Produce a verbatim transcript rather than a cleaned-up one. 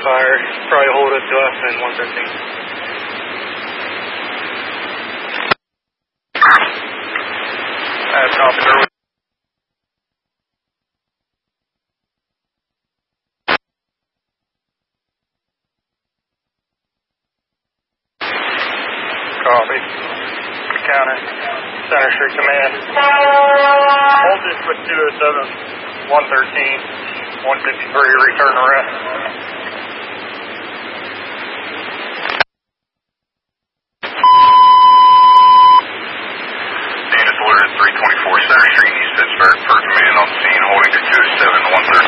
fire. Probably hold it to us in one thirteen. That's copy, sir. Copy. Counter. Center Street Command. Hold this with two oh seven, one thirteen, one fifty-three, return to rest. Dana alerted three twenty-four Center Street, East Pittsburgh, per command on scene, holding to two oh seven, one thirteen.